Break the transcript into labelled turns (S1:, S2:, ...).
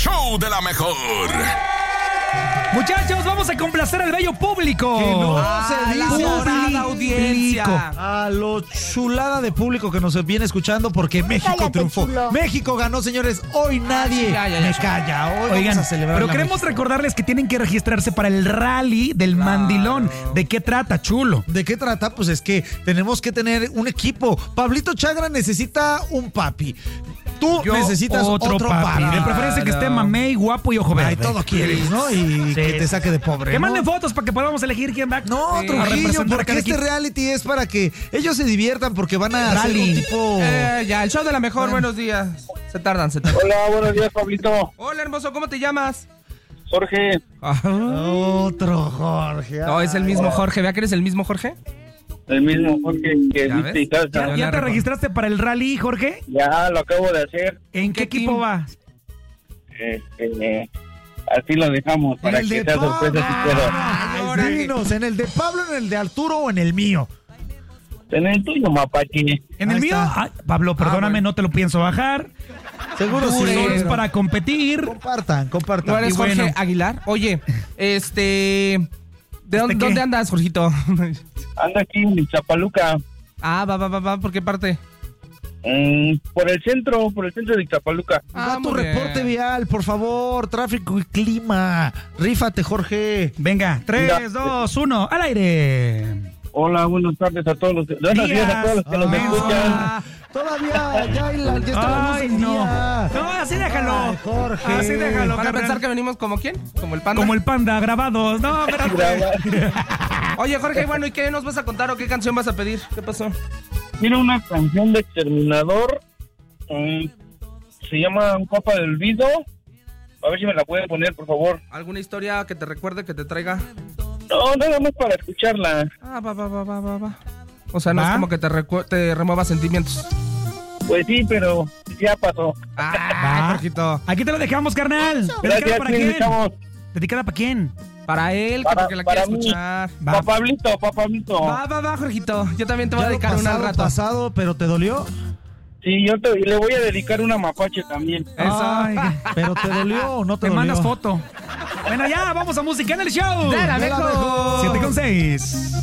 S1: show de la mejor.
S2: Muchachos, vamos a complacer al bello público.
S3: Que no se dice
S2: la audiencia.
S3: a lo chulada de público que nos viene escuchando porque México
S4: Cállate,
S3: triunfó.
S4: chulo.
S3: México ganó, señores. Hoy nadie me calla. Hoy
S2: Oigan,
S3: vamos a celebrar.
S2: pero queremos recordarles que tienen que registrarse para el rally del mandilón. ¿De qué trata, chulo?
S3: ¿De qué trata? Pues es que tenemos que tener un equipo. Pablito Chagra necesita un papi. Tú necesitas otro papi.
S2: De preferencia que esté mamey, guapo y ojo verde.
S3: Ay, todo quieres, ¿no? Y que te saque de pobre.
S2: Que
S3: ¿no?
S2: manden fotos para que podamos elegir quién va.
S3: No,
S2: a
S3: Trujillo,
S2: representar a
S3: porque
S2: cada
S3: este
S2: equipo.
S3: reality es para que ellos se diviertan porque van a hacer un tipo...
S5: Ya, el show de la mejor, buenos días. Se tardan.
S6: Hola, buenos días, Pablito.
S5: Hola, hermoso, ¿cómo te llamas?
S6: Jorge.
S3: Otro Jorge.
S5: No, es el mismo Jorge. ¿Vea que eres el mismo Jorge?
S6: El mismo Jorge que
S5: ¿Ya
S6: viste
S5: ves?
S6: y casa.
S2: ¿Ya te registraste para el rally, Jorge?
S6: Ya lo acabo de hacer.
S2: ¿En qué equipo
S5: team?
S2: vas?
S6: Así lo dejamos para
S3: el
S6: que
S3: de
S6: sea sorpresa si quiero.
S3: Ay, dinos, ¿en el de Pablo, en el de Arturo o en el mío?
S6: En el tuyo, mapache.
S2: ¿En el
S3: Ahí
S2: mío?
S3: está.
S2: Ay, Pablo, perdóname, no te lo pienso bajar.
S3: Seguro
S2: Tú
S3: sí.
S2: eres
S3: pero-
S2: para competir.
S3: Compartan.
S5: ¿No eres
S2: Y
S5: Jorge
S2: bueno.
S5: Aguilar? Oye, ¿dónde andas, Jorgito?
S6: Ando aquí en Ixtapaluca.
S5: Va. ¿Por qué parte?
S6: Por el centro de Ixtapaluca.
S3: Da tu
S5: muy bien.
S3: reporte vial, por favor. Tráfico y clima. Rífate, Jorge.
S2: Venga, 3, 2, 1, al aire.
S6: Hola, buenas tardes a todos los buenos días a todos los que nos escuchan.
S3: Todavía, ya está la luz
S2: Ay,
S3: del
S2: no.
S3: día.
S2: No, así déjalo.
S3: Ay, Jorge.
S2: Así déjalo,
S5: ¿Van a
S2: carnal.
S5: pensar que venimos como quién? ¿Como el panda?
S2: Como el panda, grabados. No, espérate.
S5: Oye, Jorge, bueno, ¿y qué nos vas a contar o qué canción vas a pedir? ¿Qué pasó?
S6: Tiene una canción de Exterminador. Se llama Un Copa de Olvido. A ver si me la pueden poner, por favor.
S5: ¿Alguna historia que te recuerde, que te traiga?
S6: No, nada más para escucharla.
S5: Va. O sea, no
S2: ¿Va?
S5: es como que te remueva sentimientos.
S6: Pues sí, pero ya pasó.
S2: Va.
S5: Jorgito.
S2: Aquí te lo dejamos, carnal. ¿Dedicada
S6: Gracias,
S2: para
S6: sí,
S2: quién?
S6: estamos.
S2: ¿Dedicada para quién?
S5: Para él, que
S6: Para-
S5: porque la
S6: para
S5: quiere
S6: mí.
S5: escuchar.
S2: Va.
S6: Pablito.
S5: Va, Jorgito. Yo también te voy a
S3: Ya lo
S5: dedicar una al rato.
S3: pasado, pero ¿te dolió?
S6: Sí, le voy a dedicar una mapache también.
S2: Ay,
S3: ¿Pero te dolió o no te
S2: te
S3: dolió?
S2: mandas foto. Bueno, ya, vamos a música en el show.
S5: ¡De la
S3: De la
S5: mejor!
S3: mejor.
S2: 7:6.